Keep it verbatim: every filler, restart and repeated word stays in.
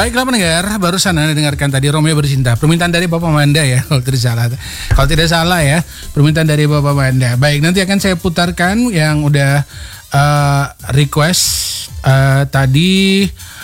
Baiklah pendengar, barusan Anda dengarkan tadi Romeo Bercinta, permintaan dari Bapak Manda ya, kalau tidak salah. Kalau tidak salah ya, permintaan dari Bapak Manda. Baik, nanti akan saya putarkan yang udah uh, request uh, tadi.